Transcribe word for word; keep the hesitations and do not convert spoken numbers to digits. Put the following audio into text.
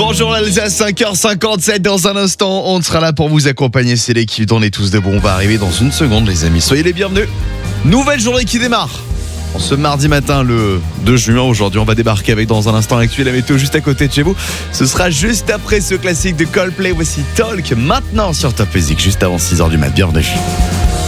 Bonjour l'Alsace, cinq heures cinquante-sept dans un instant, on sera là pour vous accompagner, c'est l'équipe d'On est tous debout, on va arriver dans une seconde les amis, soyez les bienvenus. Nouvelle journée qui démarre, ce mardi matin le deux juin, aujourd'hui on va débarquer avec dans un instant l'actu et la météo juste à côté de chez vous. Ce sera juste après ce classique de Coldplay, voici Talk, maintenant sur Top Music, juste avant six heures du mat', bienvenue.